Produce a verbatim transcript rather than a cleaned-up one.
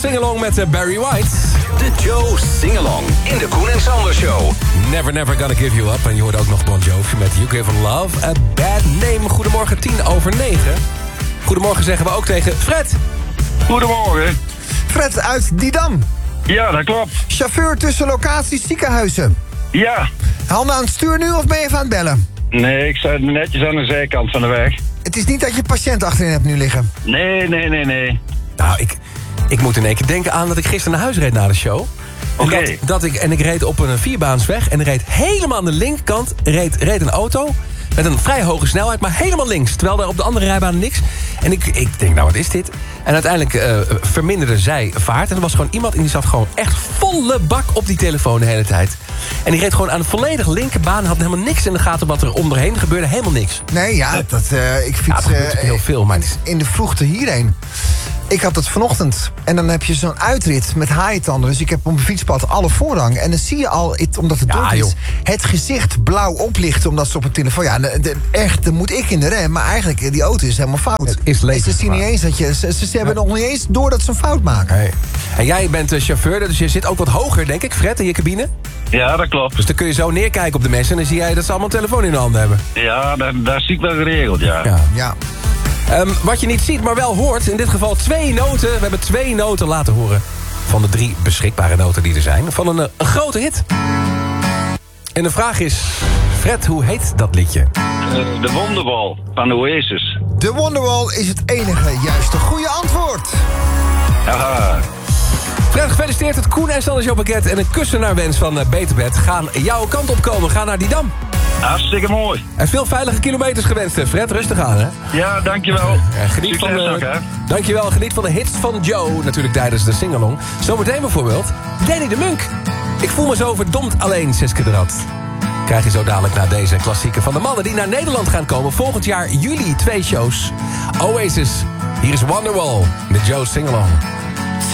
Singalong met uh, Barry White. De Joe Singalong in de Koen en Sander Show. Never Never Gonna Give You Up. En je hoort ook nog Bon Jovi met You Give Love a Bad Name. Goedemorgen, tien over negen. Goedemorgen zeggen we ook tegen Fred. Goedemorgen. Fred uit Didam. Ja, dat klopt. Chauffeur tussen locaties ziekenhuizen. Ja. Handen aan het stuur nu of ben je even aan het bellen? Nee, ik sta netjes aan de zijkant van de weg. Het is niet dat je patiënt achterin hebt nu liggen. Nee, nee, nee, nee. Nou, ik, ik moet in één keer denken aan dat ik gisteren naar huis reed na de show. Oké. Okay. Dat, dat ik, en ik reed op een vierbaansweg en er reed helemaal aan de linkerkant reed, reed een auto met een vrij hoge snelheid, maar helemaal links. Terwijl er op de andere rijbaan niks. En ik, ik denk, nou wat is dit? En uiteindelijk uh, verminderde zij vaart. En er was gewoon iemand en die zat gewoon echt volle bak op die telefoon de hele tijd. En die reed gewoon aan de volledig linkerbaan. Had helemaal niks in de gaten wat er om haar heen gebeurde. Helemaal niks. Nee, ja, dat, uh, ik fiets Ja, dat gebeurt uh, heel veel, maar het is... in de vroegte hierheen. Ik had het vanochtend. En dan heb je zo'n uitrit met haaitanden. Dus ik heb op mijn fietspad alle voorrang. En dan zie je al, omdat het Ja, donker is, joh. het gezicht blauw oplichten. Omdat ze op een telefoon... Ja, de, de, echt, dan moet ik in de rem. Maar eigenlijk, die auto is helemaal fout. Het is en ze zien niet eens dat je... Ze, ze hebben nog niet eens door dat ze een fout maken. Nee. En jij bent uh, chauffeur, dus je zit ook wat hoger, denk ik, Fred, in je cabine. Ja, dat klopt. Dus dan kun je zo neerkijken op de mensen en dan zie jij dat ze allemaal een telefoon in de handen hebben. Ja, daar, daar zie ik wel geregeld, ja. Ja. Ja. Um, wat je niet ziet, maar wel hoort. In dit geval twee noten. We hebben twee noten laten horen. Van de drie beschikbare noten die er zijn. Van een, een grote hit. En de vraag is... Fred, hoe heet dat liedje? Uh, de Wonderwall van de Oasis. De Wonderwall is het enige juiste goede antwoord. Haha. Fred, gefeliciteerd. Het Koen en Sander Show pakket en een kussen naar wens van uh, Beterbed gaan jouw kant op komen. Ga naar Didam. Hartstikke mooi. En veel veilige kilometers gewenst, hè. Fred. Rustig aan, hè. Ja, dankjewel. Ja, geniet Succes van de, ook, hè. dankjewel, geniet van de hits van Joe. Natuurlijk tijdens de singalong. Zometeen bijvoorbeeld Danny de Munk. Ik voel me zo verdomd alleen, Siske de Rad. Krijg je zo dadelijk naar deze klassieken van de mannen die naar Nederland gaan komen. Volgend jaar juli twee shows. Oasis. Hier is Wonderwall. De Joe Singalong.